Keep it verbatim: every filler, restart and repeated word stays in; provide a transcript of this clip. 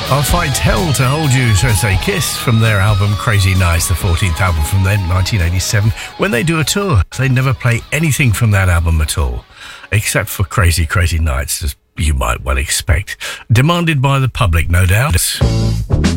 I'll fight hell to hold you, so say Kiss, from their album Crazy Nights, the fourteenth album from them, nineteen eighty-seven. When they do a tour, they never play anything from that album at all, except for Crazy, Crazy Nights, as you might well expect. Demanded by the public, no doubt.